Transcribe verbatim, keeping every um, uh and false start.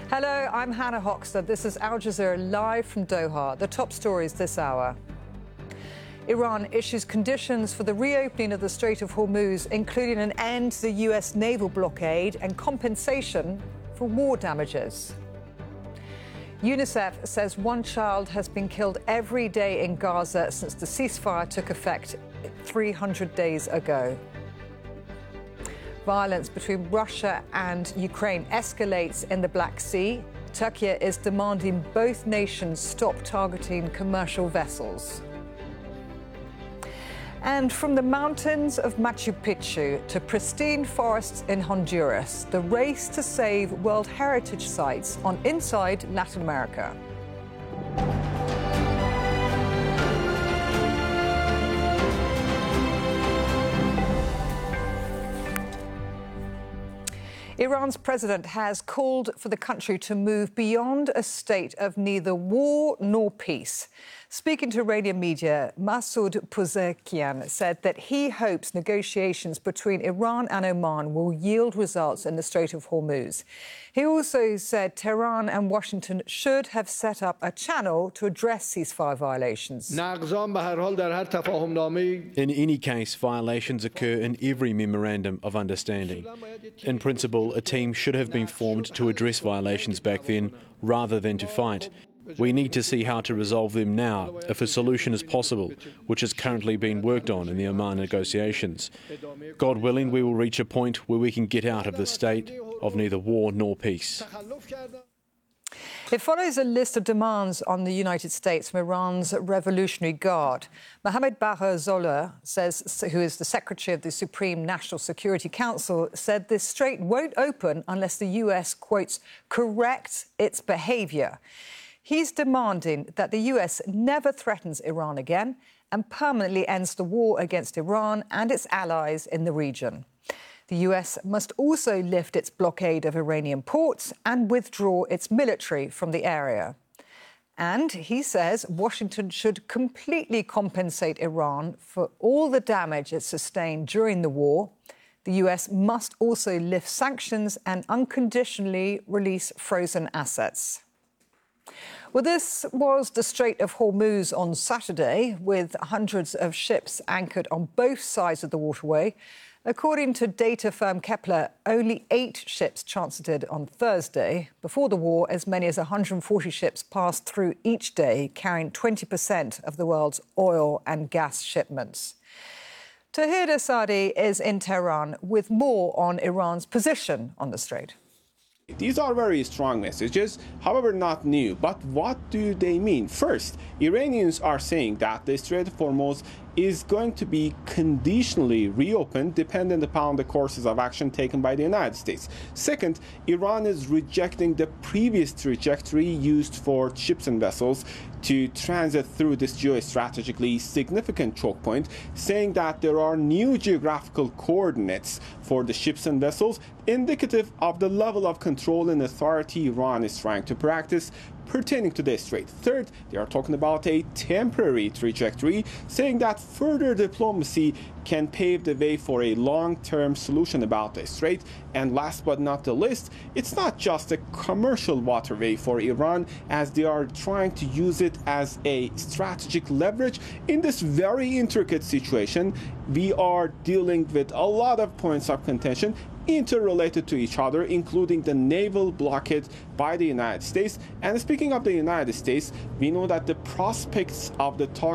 Hello, I'm Hannah Hoxter. This is Al Jazeera live from Doha. The top stories this hour. Iran issues conditions for the reopening of the Strait of Hormuz, including an end to the U S naval blockade and compensation for war damages. UNICEF says one child has been killed every day in Gaza since the ceasefire took effect three hundred days ago. Violence between Russia and Ukraine escalates in the Black Sea. Turkey is demanding both nations stop targeting commercial vessels. And from the mountains of Machu Picchu to pristine forests in Honduras, the race to save World Heritage Sites on Inside Latin America. Iran's president has called for the country to move beyond a state of neither war nor peace. Speaking to Iranian media, Masoud Pezeshkian said that he hopes negotiations between Iran and Oman will yield results in the Strait of Hormuz. He also said Tehran and Washington should have set up a channel to address ceasefire violations. In any case, violations occur in every memorandum of understanding. In principle, a team should have been formed to address violations back then, rather than to fight. We need to see how to resolve them now, if a solution is possible, which is currently being worked on in the Oman negotiations. God willing, we will reach a point where we can get out of the state of neither war nor peace. It follows a list of demands on the United States from Iran's Revolutionary Guard. Mohammad Bagher Zoleh, says, who is the Secretary of the Supreme National Security Council, said this strait won't open unless the U S, quotes, corrects its behaviour. He's demanding that the U S never threatens Iran again and permanently ends the war against Iran and its allies in the region. The U S must also lift its blockade of Iranian ports and withdraw its military from the area. And he says Washington should completely compensate Iran for all the damage it sustained during the war. The U S must also lift sanctions and unconditionally release frozen assets. Well, this was the Strait of Hormuz on Saturday, with hundreds of ships anchored on both sides of the waterway. According to data firm Kepler, only eight ships transited on Thursday. Before the war, as many as one hundred forty ships passed through each day, carrying twenty percent of the world's oil and gas shipments. Tahir Asadi is in Tehran with more on Iran's position on the strait. These are very strong messages, however not new. But what do they mean? First, Iranians are saying that the Strait of Hormuz is going to be conditionally reopened dependent upon the courses of action taken by the United States. Second, Iran is rejecting the previous trajectory used for ships and vessels to transit through this geostrategically significant choke point, saying that there are new geographical coordinates for the ships and vessels, indicative of the level of control and authority Iran is trying to practice pertaining to the strait. Third, they are talking about a temporary trajectory, saying that further diplomacy can pave the way for a long-term solution about the strait. And last but not the least, it's not just a commercial waterway for Iran, as they are trying to use it as a strategic leverage. In this very intricate situation, we are dealing with a lot of points of contention interrelated to each other, including the naval blockade by the United States. And speaking of the United States, we know that the prospects of the talk